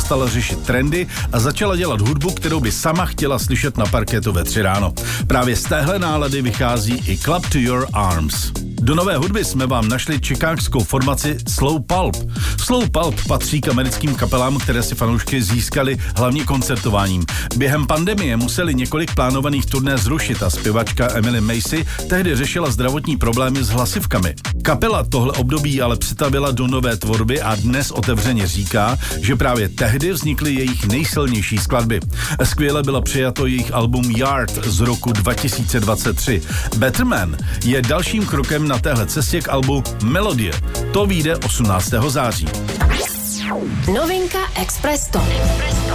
přestala řešit trendy a začala dělat hudbu, kterou by sama chtěla slyšet na parketu ve 3 ráno. Právě z téhle nálady vychází i Club to Your Arms. Do nové hudby jsme vám našli chicagskou formaci Slow Pulp. Slow Pulp patří k americkým kapelám, které si fanoušky získali hlavně koncertováním. Během pandemie museli několik plánovaných turné zrušit a zpěvačka Emily Macy tehdy řešila zdravotní problémy s hlasivkami. Kapela tohle období ale přetavila do nové tvorby a dnes otevřeně říká, že právě tehdy vznikly jejich nejsilnější skladby. Skvěle bylo přijato jejich album Yard z roku 2023. Better Man je dalším krokem na téhle cestě k albu Melodie. To vyjde 18. září. Novinka Express Top.